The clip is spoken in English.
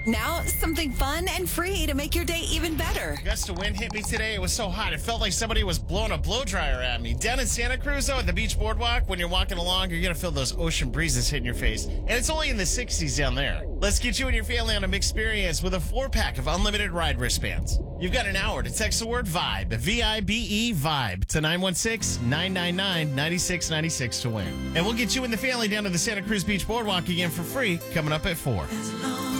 Now, something fun and free to make your day even better. Gust of wind hit me today. It was so hot. It felt like somebody was blowing a blow dryer at me. Down in Santa Cruz, though, at the beach boardwalk, when you're walking along, you're going to feel those ocean breezes hitting your face. And it's only in the 60s down there. Let's get you and your family on an experience with a 4-pack of unlimited ride wristbands. You've got an hour to text the word VIBE, V-I-B-E, VIBE, to 916-999-9696 to win. And we'll get you and the family down to the Santa Cruz Beach Boardwalk again for free coming up at 4.